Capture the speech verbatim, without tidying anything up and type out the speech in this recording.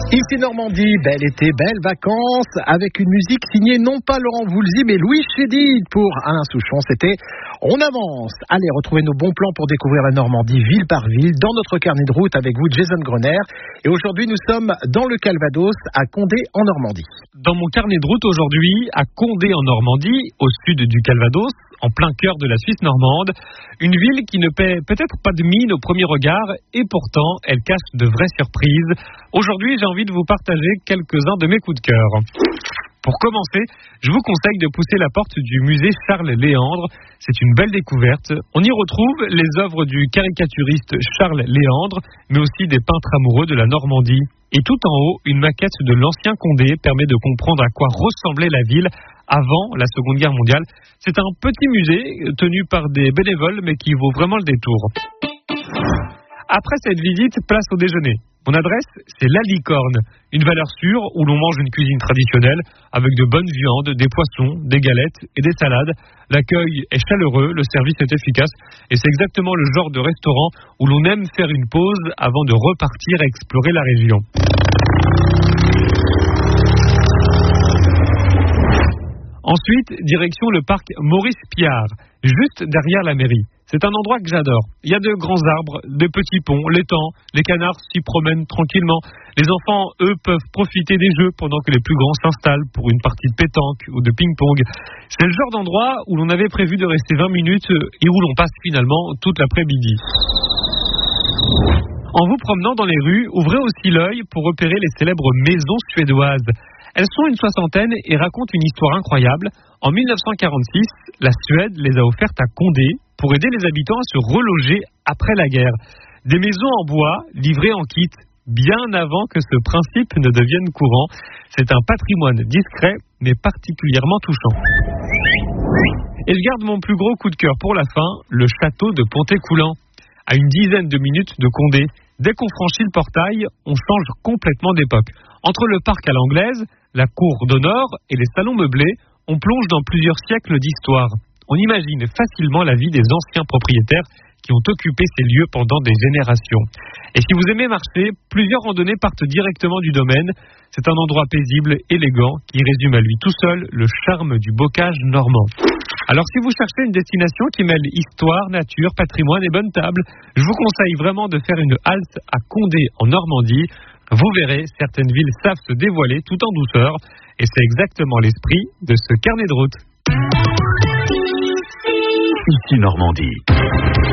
Ici Normandie, bel été, belles vacances, avec une musique signée non pas Laurent Voulzy, mais Louis Chédid pour Alain Souchon. C'était On avance. Allez, retrouvez nos bons plans pour découvrir la Normandie ville par ville, dans notre carnet de route avec vous, Jason Grener. Et aujourd'hui, nous sommes dans le Calvados, à Condé en Normandie. Dans mon carnet de route aujourd'hui, à Condé en Normandie, au sud du Calvados, en plein cœur de la Suisse normande, une ville qui ne paie peut-être pas de mine au premier regard, et pourtant, elle cache de vraies surprises. Aujourd'hui, j'ai envie de vous partager quelques-uns de mes coups de cœur. Pour commencer, je vous conseille de pousser la porte du musée Charles Léandre. C'est une belle découverte. On y retrouve les œuvres du caricaturiste Charles Léandre, mais aussi des peintres amoureux de la Normandie. Et tout en haut, une maquette de l'ancien Condé permet de comprendre à quoi ressemblait la ville avant la Seconde Guerre mondiale. C'est un petit musée tenu par des bénévoles, mais qui vaut vraiment le détour. Après cette visite, place au déjeuner. Mon adresse, c'est La Licorne, une valeur sûre où l'on mange une cuisine traditionnelle avec de bonnes viandes, des poissons, des galettes et des salades. L'accueil est chaleureux, le service est efficace et c'est exactement le genre de restaurant où l'on aime faire une pause avant de repartir explorer la région. Ensuite, direction le parc Maurice Piard, juste derrière la mairie. C'est un endroit que j'adore. Il y a de grands arbres, des petits ponts, l'étang, les canards s'y promènent tranquillement. Les enfants, eux, peuvent profiter des jeux pendant que les plus grands s'installent pour une partie de pétanque ou de ping-pong. C'est le genre d'endroit où l'on avait prévu de rester vingt minutes et où l'on passe finalement toute l'après-midi. En vous promenant dans les rues, ouvrez aussi l'œil pour repérer les célèbres maisons suédoises. Elles sont une soixantaine et racontent une histoire incroyable. En mille neuf cent quarante-six, la Suède les a offertes à Condé pour aider les habitants à se reloger après la guerre. Des maisons en bois, livrées en kit, bien avant que ce principe ne devienne courant. C'est un patrimoine discret, mais particulièrement touchant. Et je garde mon plus gros coup de cœur pour la fin, le château de Pontécoulant. À une dizaine de minutes de Condé, dès qu'on franchit le portail, on change complètement d'époque. Entre le parc à l'anglaise, la cour d'honneur et les salons meublés, on plonge dans plusieurs siècles d'histoire. On imagine facilement la vie des anciens propriétaires qui ont occupé ces lieux pendant des générations. Et si vous aimez marcher, plusieurs randonnées partent directement du domaine. C'est un endroit paisible, élégant, qui résume à lui tout seul le charme du bocage normand. Alors si vous cherchez une destination qui mêle histoire, nature, patrimoine et bonne table, je vous conseille vraiment de faire une halte à Condé en Normandie. Vous verrez, certaines villes savent se dévoiler tout en douceur, et c'est exactement l'esprit de ce carnet de route. Ici Normandie.